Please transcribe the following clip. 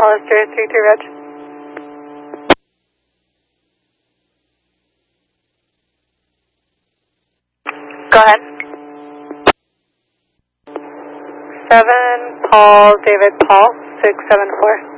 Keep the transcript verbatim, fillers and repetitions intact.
Hollister, three three Reg. Go ahead. seven Paul David Paul, six seven four.